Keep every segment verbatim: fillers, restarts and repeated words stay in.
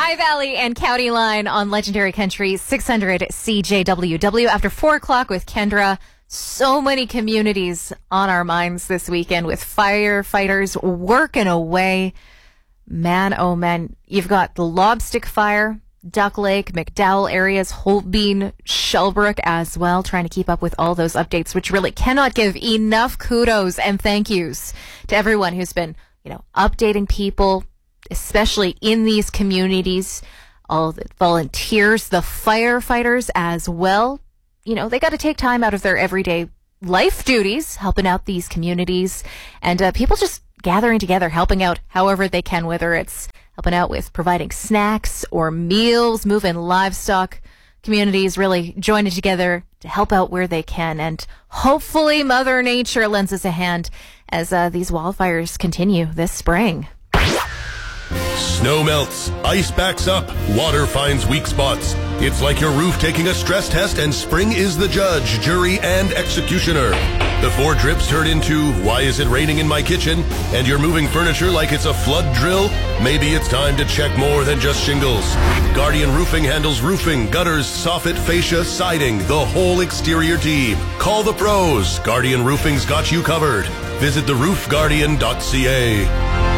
High Valley and County Line on Legendary Country six hundred C J W W after four o'clock with Kendra. So many communities on our minds this weekend with firefighters working away. Man, oh man, you've got the Lobstick Fire, Duck Lake, McDowell areas, Holtbein, Shellbrook as well, trying to keep up with all those updates, which really cannot give enough kudos and thank yous to everyone who's been, you know, updating people, especially in these communities, all the volunteers, the firefighters as well. You know, they got to take time out of their everyday life duties, helping out these communities, and uh, people just gathering together, helping out however they can, whether it's helping out with providing snacks or meals, moving livestock. Communities really joining together to help out where they can, and hopefully Mother Nature lends us a hand as uh, these wildfires continue this spring. Snow melts, ice backs up, water finds weak spots. It's like your roof taking a stress test, and spring is the judge, jury, and executioner. The four drips turn into, why is it raining in my kitchen? And you're moving furniture like it's a flood drill? Maybe it's time to check more than just shingles. Guardian Roofing handles roofing, gutters, soffit, fascia, siding, the whole exterior team. Call the pros. Guardian Roofing's got you covered. Visit the roof guardian dot c a.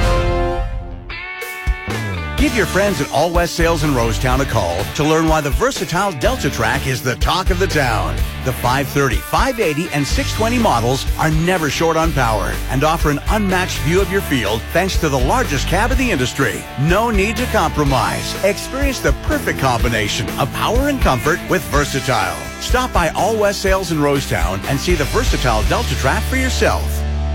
Give your friends at All West Sales in Rosetown a call to learn why the versatile Delta Track is the talk of the town. The five thirty, five eighty, and six twenty models are never short on power and offer an unmatched view of your field thanks to the largest cab in the industry. No need to compromise. Experience the perfect combination of power and comfort with Versatile. Stop by All West Sales in Rosetown and see the versatile Delta Track for yourself.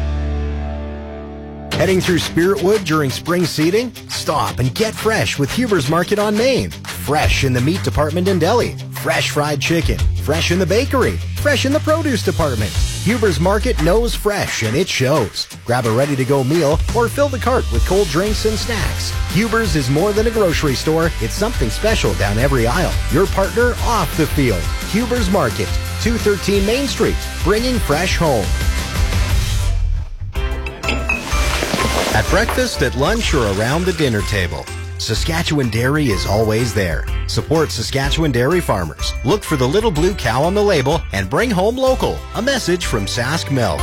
Heading through Spiritwood during spring seeding? Stop and get fresh with Huber's Market on Main. Fresh in the meat department in Delhi. Fresh fried chicken. Fresh in the bakery. Fresh in the produce department. Huber's Market knows fresh, and it shows. Grab a ready-to-go meal or fill the cart with cold drinks and snacks. Huber's is more than a grocery store. It's something special down every aisle. Your partner off the field. Huber's Market, two thirteen Main Street, bringing fresh home. At breakfast, at lunch, or around the dinner table, Saskatchewan Dairy is always there. Support Saskatchewan dairy farmers. Look for the little blue cow on the label and bring home local. A message from Sask Milk.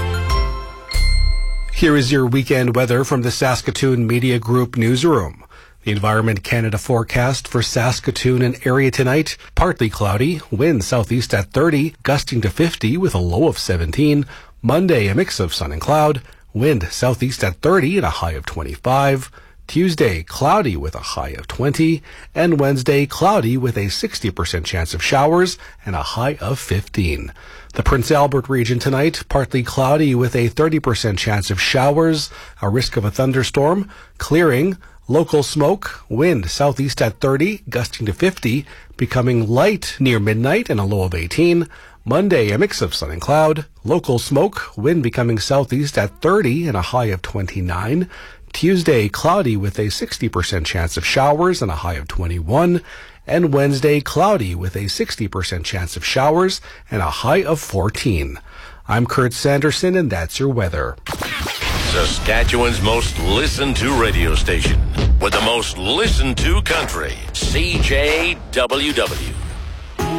Here is your weekend weather from the Saskatoon Media Group newsroom. The Environment Canada forecast for Saskatoon and area tonight, partly cloudy, wind southeast at thirty, gusting to fifty with a low of seventeen. Monday, a mix of sun and cloud. Wind southeast at thirty and a high of twenty-five. Tuesday, cloudy with a high of twenty. And Wednesday, cloudy with a sixty percent chance of showers and a high of fifteen. The Prince Albert region tonight, partly cloudy with a thirty percent chance of showers, a risk of a thunderstorm, clearing, local smoke, wind southeast at thirty, gusting to fifty, becoming light near midnight and a low of eighteen. Monday, a mix of sun and cloud, local smoke, wind becoming southeast at thirty and a high of twenty-nine. Tuesday, cloudy with a sixty percent chance of showers and a high of twenty-one. And Wednesday, cloudy with a sixty percent chance of showers and a high of fourteen. I'm Kurt Sanderson, and that's your weather. Saskatchewan's most listened to radio station with the most listened to country, C J W W.